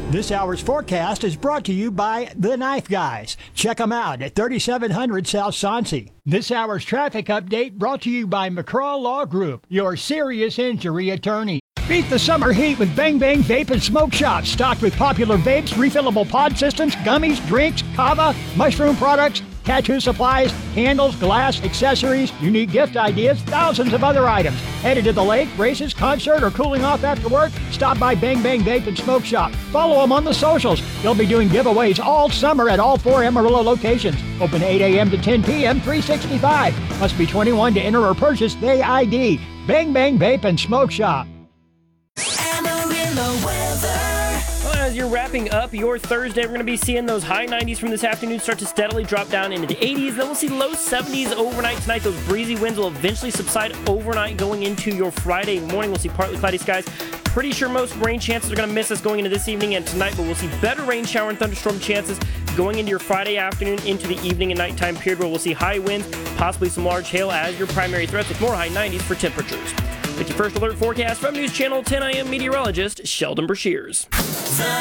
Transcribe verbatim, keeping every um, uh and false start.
This hour's forecast is brought to you by The Knife Guys. Check them out at thirty-seven hundred South Soncy. This hour's traffic update brought to you by McCraw Law Group, your serious injury attorney. Beat the summer heat with Bang Bang Vape and Smoke Shop, stocked with popular vapes, refillable pod systems, gummies, drinks, kava, mushroom products, tattoo supplies, candles, glass, accessories, unique gift ideas, thousands of other items. Headed to the lake, races, concert, or cooling off after work? Stop by Bang Bang Vape and Smoke Shop. Follow them on the socials. They'll be doing giveaways all summer at all four Amarillo locations. Open eight a.m. to ten p.m., three sixty-five. Must be twenty-one to enter or purchase Day I D. Bang Bang Vape and Smoke Shop. Amarillo weather. Well, as you're wrapping up your Thursday, we're going to be seeing those high nineties from this afternoon start to steadily drop down into the eighties. Then we'll see low seventies overnight tonight. Those breezy winds will eventually subside overnight going into your Friday morning. We'll see partly cloudy skies. Pretty sure most rain chances are going to miss us going into this evening and tonight, but we'll see better rain shower and thunderstorm chances going into your Friday afternoon into the evening and nighttime period, where we'll see high winds, possibly some large hail as your primary threats, with more high nineties for temperatures. With your first alert forecast from News Channel ten, I am meteorologist Sheldon Brashears.